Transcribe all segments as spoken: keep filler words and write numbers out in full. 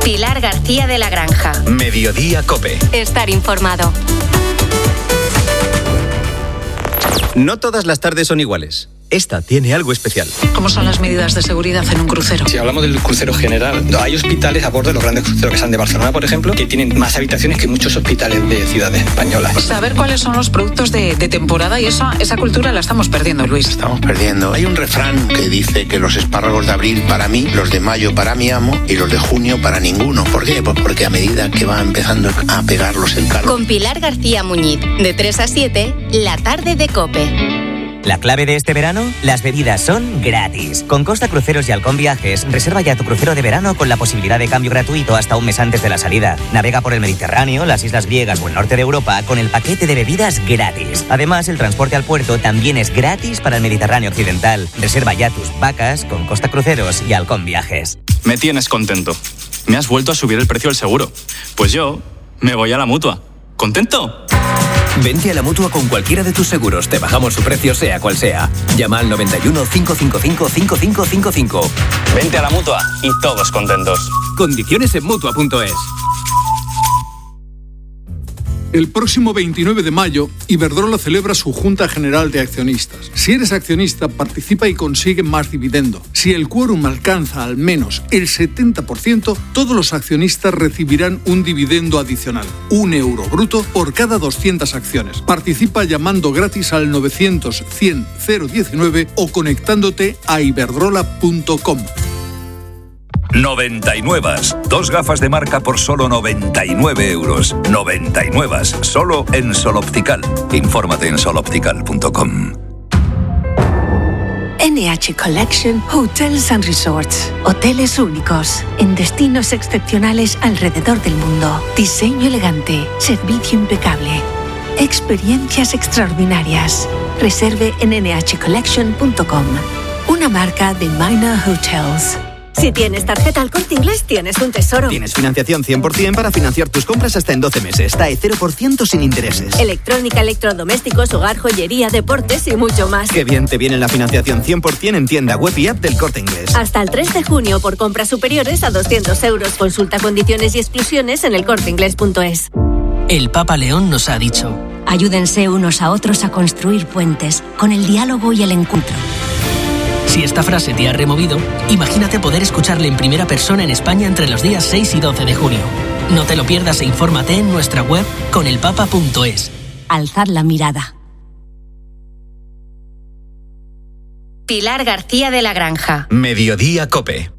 Pilar García de la Granja. Mediodía COPE. Estar informado. No todas las tardes son iguales. Esta tiene algo especial. ¿Cómo son las medidas de seguridad en un crucero? Si hablamos del crucero general, hay hospitales a bordo de los grandes cruceros que están de Barcelona, por ejemplo, que tienen más habitaciones que muchos hospitales de ciudades españolas. Saber cuáles son los productos de, de temporada y esa, esa cultura la estamos perdiendo, Luis. Estamos perdiendo. Hay un refrán que dice que los espárragos de abril para mí, los de mayo para mi amo y los de junio para ninguno. ¿Por qué? Pues porque a medida que va empezando a pegarlos el calor. Con Pilar García Muñiz, de tres a siete, la tarde de COPE. La clave de este verano, las bebidas son gratis. Con Costa Cruceros y Halcón Viajes, reserva ya tu crucero de verano con la posibilidad de cambio gratuito hasta un mes antes de la salida. Navega por el Mediterráneo, las islas griegas o el norte de Europa con el paquete de bebidas gratis. Además, el transporte al puerto también es gratis para el Mediterráneo occidental. Reserva ya tus vacas con Costa Cruceros y Halcón Viajes. Me tienes contento. Me has vuelto a subir el precio del seguro. Pues yo me voy a la Mutua. ¿Contento? Vente a la Mutua con cualquiera de tus seguros. Te bajamos su precio sea cual sea. Llama al noventa y uno, cinco cinco cinco, cinco cinco cinco cinco. Vente a la Mutua y todos contentos. Condiciones en Mutua punto es. El próximo veintinueve de mayo, Iberdrola celebra su Junta General de Accionistas. Si eres accionista, participa y consigue más dividendo. Si el quórum alcanza al menos el setenta por ciento, todos los accionistas recibirán un dividendo adicional, un euro bruto por cada doscientas acciones. Participa llamando gratis al novecientos, cien, cero diecinueve o conectándote a iberdrola punto com. noventa y nueve. Dos gafas de marca por solo noventa y nueve euros. noventa y nueve. Solo en Sol Optical. Infórmate en sol optical punto com. N H Collection Hotels and Resorts. Hoteles únicos, en destinos excepcionales alrededor del mundo. Diseño elegante, servicio impecable. Experiencias extraordinarias. Reserve en ene hache collection punto com. Una marca de Minor Hotels. Si tienes tarjeta Al Corte Inglés, tienes un tesoro. Tienes financiación cien por ciento para financiar tus compras hasta en doce meses. T A E cero por ciento sin intereses. Electrónica, electrodomésticos, hogar, joyería, deportes y mucho más. Qué bien te viene la financiación cien por ciento en tienda web y app del Corte Inglés. Hasta el tres de junio por compras superiores a doscientos euros. Consulta condiciones y exclusiones en el corte inglés punto es. El Papa León nos ha dicho: ayúdense unos a otros a construir puentes con el diálogo y el encuentro. Si esta frase te ha removido, imagínate poder escucharle en primera persona en España entre los días seis y doce de junio. No te lo pierdas e infórmate en nuestra web con el papa punto es. Alzad la mirada. Pilar García de la Granja. Mediodía COPE.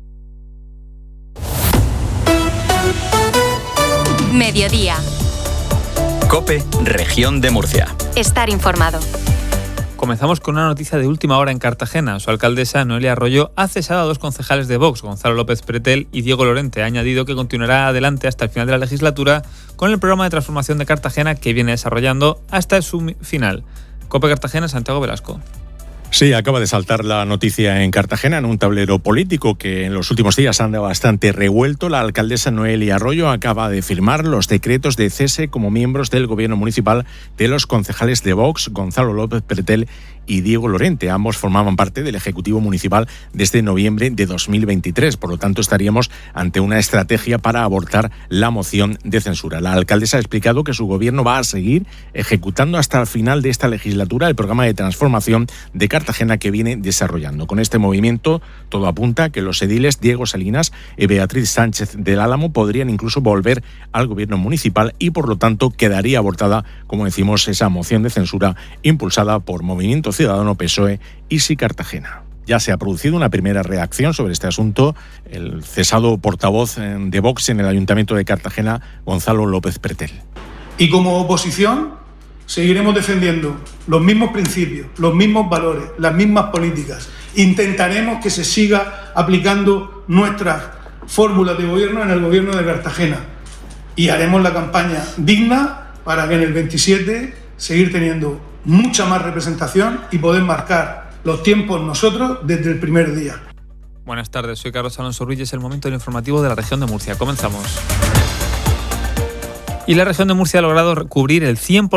Mediodía. COPE, Región de Murcia. Estar informado. Comenzamos con una noticia de última hora en Cartagena. Su alcaldesa, Noelia Arroyo, ha cesado a dos concejales de Vox, Gonzalo López Pretel y Diego Lorente. Ha añadido que continuará adelante hasta el final de la legislatura con el programa de transformación de Cartagena que viene desarrollando hasta su final. COPE Cartagena, Santiago Velasco. Sí, acaba de saltar la noticia en Cartagena, en un tablero político que en los últimos días anda bastante revuelto. La alcaldesa Noelia Arroyo acaba de firmar los decretos de cese como miembros del gobierno municipal de los concejales de Vox, Gonzalo López Pretel y Diego Lorente. Ambos formaban parte del Ejecutivo Municipal desde noviembre de dos mil veintitrés. Por lo tanto, estaríamos ante una estrategia para abortar la moción de censura. La alcaldesa ha explicado que su gobierno va a seguir ejecutando hasta el final de esta legislatura el programa de transformación de Cartagena que viene desarrollando. Con este movimiento, todo apunta a que los ediles Diego Salinas y Beatriz Sánchez del Álamo podrían incluso volver al gobierno municipal y, por lo tanto, quedaría abortada, como decimos, esa moción de censura impulsada por Movimiento Ciudadano, P S O E y Sí Cartagena. Ya se ha producido una primera reacción sobre este asunto. El cesado portavoz de Vox en el Ayuntamiento de Cartagena, Gonzalo López Pretel. Y como oposición seguiremos defendiendo los mismos principios, los mismos valores, las mismas políticas. Intentaremos que se siga aplicando nuestras fórmulas de gobierno en el gobierno de Cartagena. Y haremos la campaña digna para que en el veintisiete seguir teniendo mucha más representación y poder marcar los tiempos nosotros desde el primer día. Buenas tardes, soy Carlos Alonso Ruiz y es el momento del informativo de la región de Murcia. Comenzamos. Y la región de Murcia ha logrado cubrir el cien por ciento de las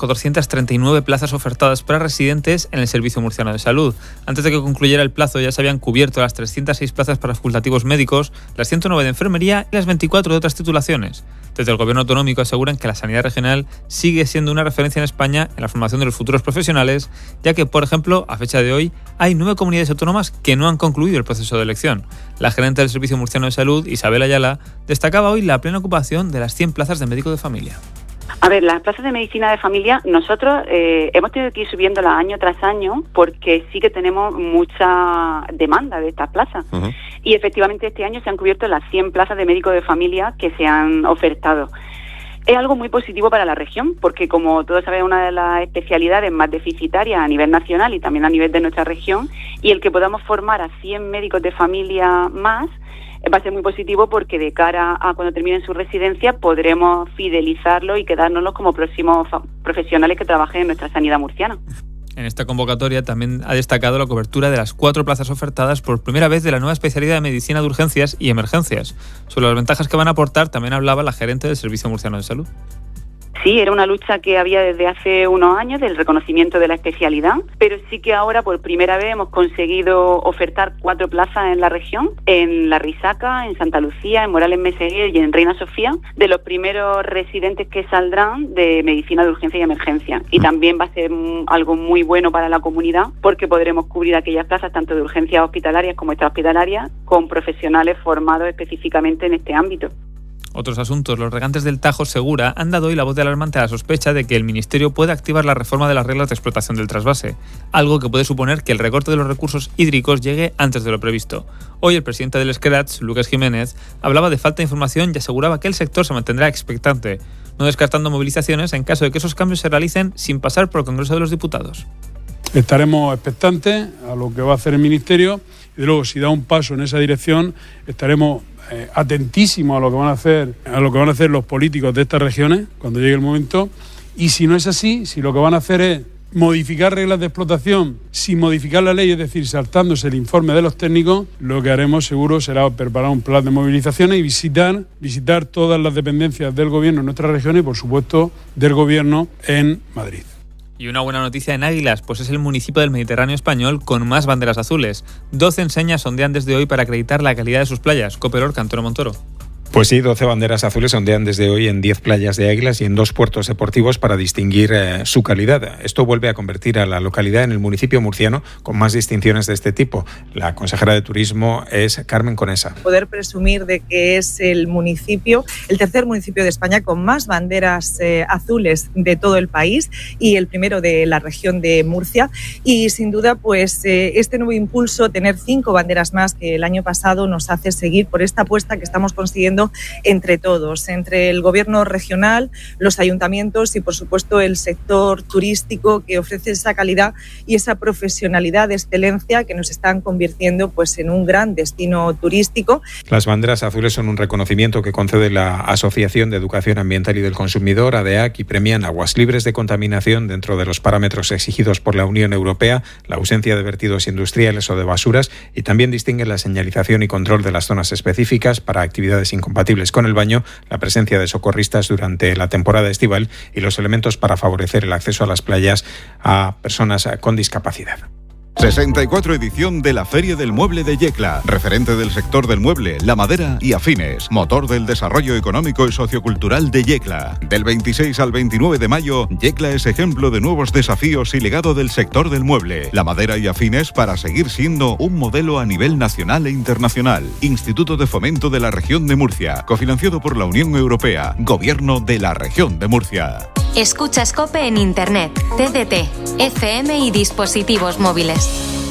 cuatrocientas treinta y nueve plazas ofertadas para residentes en el Servicio Murciano de Salud. Antes de que concluyera el plazo ya se habían cubierto las trescientas seis plazas para facultativos médicos, las ciento nueve de enfermería y las veinticuatro de otras titulaciones. Desde el Gobierno autonómico aseguran que la sanidad regional sigue siendo una referencia en España en la formación de los futuros profesionales, ya que, por ejemplo, a fecha de hoy, hay nueve comunidades autónomas que no han concluido el proceso de elección. La gerente del Servicio Murciano de Salud, Isabel Ayala, destacaba hoy la plena ocupación de las cien plazas de médico de familia. A ver, las plazas de medicina de familia, nosotros eh, hemos tenido que ir subiéndolas año tras año porque sí que tenemos mucha demanda de estas plazas. Uh-huh. Y efectivamente este año se han cubierto las cien plazas de médico de familia que se han ofertado. Es algo muy positivo para la región porque, como todos saben, es una de las especialidades más deficitarias a nivel nacional y también a nivel de nuestra región, y el que podamos formar a cien médicos de familia más va a ser muy positivo porque de cara a cuando terminen su residencia podremos fidelizarlos y quedárnoslos como próximos fa- profesionales que trabajen en nuestra sanidad murciana. En esta convocatoria también ha destacado la cobertura de las cuatro plazas ofertadas por primera vez de la nueva especialidad de medicina de urgencias y emergencias. Sobre las ventajas que van a aportar también hablaba la gerente del Servicio Murciano de Salud. Sí, era una lucha que había desde hace unos años del reconocimiento de la especialidad, pero sí que ahora por primera vez hemos conseguido ofertar cuatro plazas en la región, en La Risaca, en Santa Lucía, en Morales Meseguer y en Reina Sofía, de los primeros residentes que saldrán de medicina de urgencia y emergencia. Y también va a ser algo muy bueno para la comunidad porque podremos cubrir aquellas plazas tanto de urgencias hospitalarias como extrahospitalarias con profesionales formados específicamente en este ámbito. Otros asuntos. Los regantes del Tajo Segura han dado hoy la voz de alarma ante la sospecha de que el Ministerio puede activar la reforma de las reglas de explotación del trasvase, algo que puede suponer que el recorte de los recursos hídricos llegue antes de lo previsto. Hoy el presidente del Esquerats, Lucas Jiménez, hablaba de falta de información y aseguraba que el sector se mantendrá expectante, no descartando movilizaciones en caso de que esos cambios se realicen sin pasar por el Congreso de los Diputados. Estaremos expectantes a lo que va a hacer el Ministerio y luego si da un paso en esa dirección estaremos eh, atentísimos a lo que van a hacer a lo que van a hacer los políticos de estas regiones cuando llegue el momento, y si no es así, si lo que van a hacer es modificar reglas de explotación sin modificar la ley, es decir, saltándose el informe de los técnicos, lo que haremos seguro será preparar un plan de movilizaciones y visitar, visitar todas las dependencias del Gobierno en nuestra región y, por supuesto, del Gobierno en Madrid. Y una buena noticia en Águilas, pues es el municipio del Mediterráneo español con más banderas azules. doce enseñas sondean desde hoy para acreditar la calidad de sus playas. Coperor, Cantero Montoro. Pues sí, doce banderas azules ondean desde hoy en diez playas de Águilas y en dos puertos deportivos para distinguir eh, su calidad. Esto vuelve a convertir a la localidad en el municipio murciano con más distinciones de este tipo. La consejera de Turismo es Carmen Conesa. Poder presumir de que es el municipio, el tercer municipio de España con más banderas eh, azules de todo el país y el primero de la región de Murcia. Y sin duda, pues eh, este nuevo impulso, tener cinco banderas más que el año pasado, nos hace seguir por esta apuesta que estamos consiguiendo entre todos, entre el gobierno regional, los ayuntamientos y por supuesto el sector turístico, que ofrece esa calidad y esa profesionalidad de excelencia que nos están convirtiendo pues en un gran destino turístico. Las banderas azules son un reconocimiento que concede la Asociación de Educación Ambiental y del Consumidor, A D E A C, y premian aguas libres de contaminación dentro de los parámetros exigidos por la Unión Europea, la ausencia de vertidos industriales o de basuras, y también distinguen la señalización y control de las zonas específicas para actividades incompatibles con el baño, la presencia de socorristas durante la temporada estival y los elementos para favorecer el acceso a las playas a personas con discapacidad. sesenta y cuatro edición de la Feria del Mueble de Yecla, referente del sector del mueble, la madera y afines, motor del desarrollo económico y sociocultural de Yecla. Del veintiséis al veintinueve de mayo, Yecla es ejemplo de nuevos desafíos y legado del sector del mueble, la madera y afines para seguir siendo un modelo a nivel nacional e internacional. Instituto de Fomento de la Región de Murcia, cofinanciado por la Unión Europea, Gobierno de la Región de Murcia. Escuchas COPE en Internet, T D T, F M y dispositivos móviles.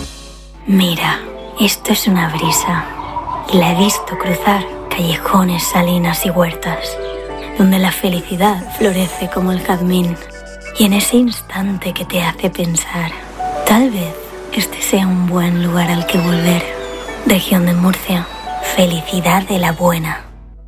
Mira, esto es una brisa. Y la he visto cruzar callejones, salinas y huertas, donde la felicidad florece como el jazmín. Y en ese instante que te hace pensar, tal vez este sea un buen lugar al que volver. Región de Murcia, felicidad de la buena.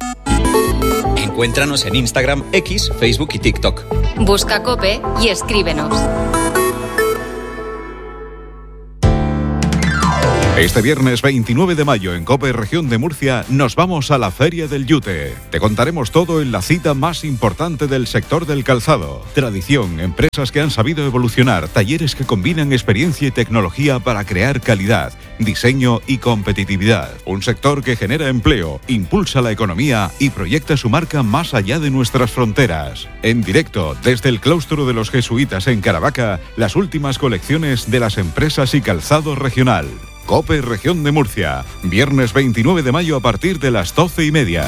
Encuéntranos en Instagram, X, Facebook y TikTok. Busca COPE y escríbenos. Este viernes veintinueve de mayo en COPE Región de Murcia nos vamos a la Feria del Yute. Te contaremos todo en la cita más importante del sector del calzado. Tradición, empresas que han sabido evolucionar, talleres que combinan experiencia y tecnología para crear calidad, diseño y competitividad. Un sector que genera empleo, impulsa la economía y proyecta su marca más allá de nuestras fronteras. En directo, desde el claustro de los jesuitas en Caravaca, las últimas colecciones de las empresas y calzado regional. COPE Región de Murcia, viernes veintinueve de mayo a partir de las doce y media.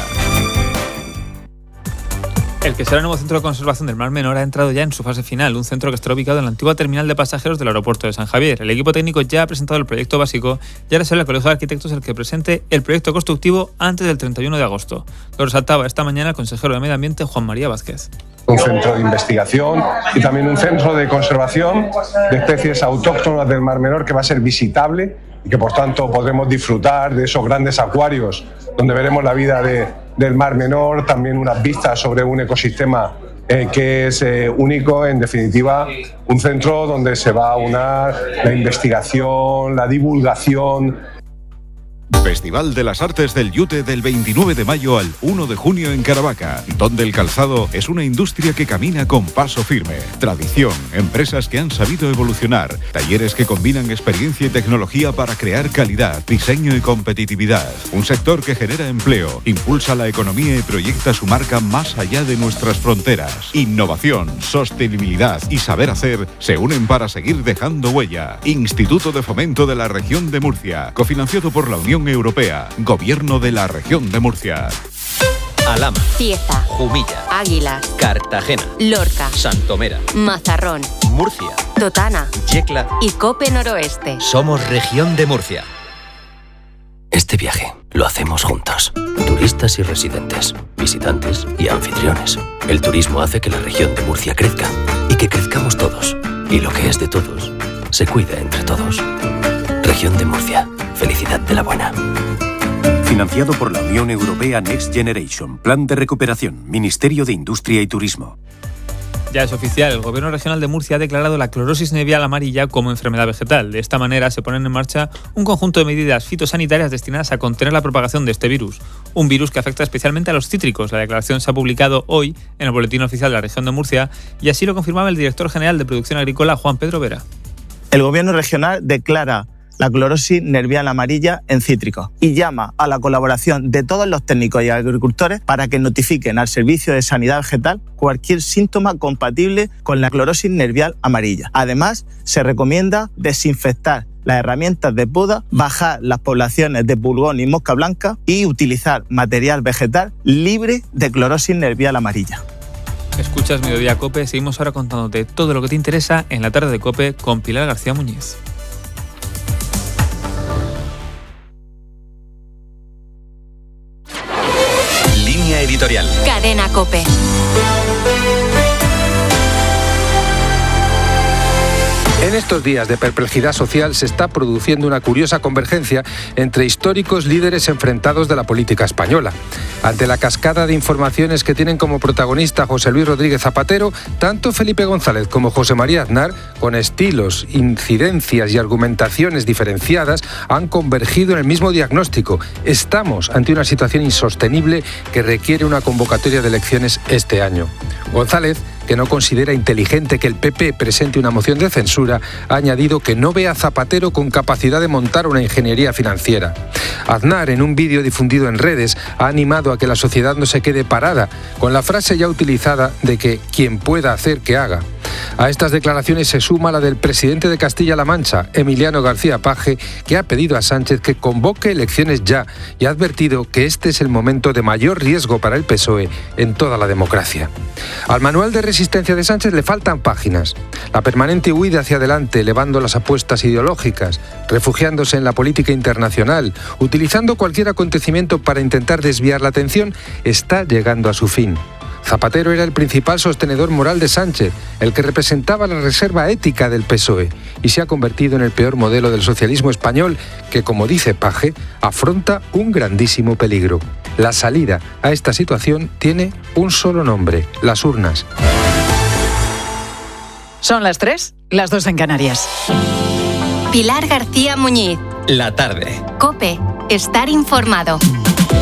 El que será el nuevo centro de conservación del Mar Menor ha entrado ya en su fase final, un centro que estará ubicado en la antigua terminal de pasajeros del aeropuerto de San Javier. El equipo técnico ya ha presentado el proyecto básico y ahora será el Colegio de Arquitectos el que presente el proyecto constructivo antes del treinta y uno de agosto. Lo resaltaba esta mañana el consejero de Medio Ambiente, Juan María Vázquez. Un centro de investigación y también un centro de conservación de especies autóctonas del Mar Menor que va a ser visitable y que por tanto podremos disfrutar de esos grandes acuarios donde veremos la vida de, del Mar Menor, también unas vistas sobre un ecosistema eh, que es eh, único, en definitiva un centro donde se va a unar la investigación, la divulgación. Festival de las Artes del Yute del veintinueve de mayo al uno de junio en Caravaca, donde el calzado es una industria que camina con paso firme. Tradición, empresas que han sabido evolucionar, talleres que combinan experiencia y tecnología para crear calidad, diseño y competitividad. Un sector que genera empleo, impulsa la economía y proyecta su marca más allá de nuestras fronteras. Innovación, sostenibilidad y saber hacer se unen para seguir dejando huella. Instituto de Fomento de la Región de Murcia, cofinanciado por la Unión Europea, Gobierno de la Región de Murcia. Alhama, Cieza, Jumilla, Águilas, Cartagena, Lorca, Santomera, Mazarrón, Murcia, Totana, Yecla y COPE Noroeste. Somos Región de Murcia. Este viaje lo hacemos juntos. Turistas y residentes, visitantes y anfitriones. El turismo hace que la Región de Murcia crezca y que crezcamos todos. Y lo que es de todos, se cuida entre todos. Región de Murcia. Felicidad de la buena. Financiado por la Unión Europea Next Generation. Plan de recuperación. Ministerio de Industria y Turismo. Ya es oficial, el Gobierno Regional de Murcia ha declarado la clorosis nevial amarilla como enfermedad vegetal. De esta manera se ponen en marcha un conjunto de medidas fitosanitarias destinadas a contener la propagación de este virus. Un virus que afecta especialmente a los cítricos. La declaración se ha publicado hoy en el Boletín Oficial de la Región de Murcia y así lo confirmaba el director general de Producción Agrícola, Juan Pedro Vera. El Gobierno Regional declara la clorosis nervial amarilla en cítricos y llama a la colaboración de todos los técnicos y agricultores para que notifiquen al Servicio de Sanidad Vegetal cualquier síntoma compatible con la clorosis nervial amarilla. Además, se recomienda desinfectar las herramientas de poda, bajar las poblaciones de pulgón y mosca blanca y utilizar material vegetal libre de clorosis nervial amarilla. Escuchas Mediodía COPE, seguimos ahora contándote todo lo que te interesa en la tarde de COPE con Pilar García Muñiz. Editorial. Cadena COPE. En estos días de perplejidad social se está produciendo una curiosa convergencia entre históricos líderes enfrentados de la política española. Ante la cascada de informaciones que tienen como protagonista a José Luis Rodríguez Zapatero, tanto Felipe González como José María Aznar, con estilos, incidencias y argumentaciones diferenciadas, han convergido en el mismo diagnóstico. Estamos ante una situación insostenible que requiere una convocatoria de elecciones este año. González, que no considera inteligente que el P P presente una moción de censura, ha añadido que no ve a Zapatero con capacidad de montar una ingeniería financiera. Aznar, en un vídeo difundido en redes, ha animado a que la sociedad no se quede parada, con la frase ya utilizada de que quien pueda hacer que haga. A estas declaraciones se suma la del presidente de Castilla-La Mancha, Emiliano García Paje, que ha pedido a Sánchez que convoque elecciones ya y ha advertido que este es el momento de mayor riesgo para el P S O E en toda la democracia. Al manual de resistencia de Sánchez le faltan páginas. La permanente huida hacia adelante, elevando las apuestas ideológicas, refugiándose en la política internacional, utilizando cualquier acontecimiento para intentar desviar la atención, está llegando a su fin. Zapatero era el principal sostenedor moral de Sánchez, el que representaba la reserva ética del P S O E, y se ha convertido en el peor modelo del socialismo español que, como dice Paje, afronta un grandísimo peligro. La salida a esta situación tiene un solo nombre: las urnas. Son las tres, las dos en Canarias. Pilar García Muñiz, la tarde. COPE. Estar informado.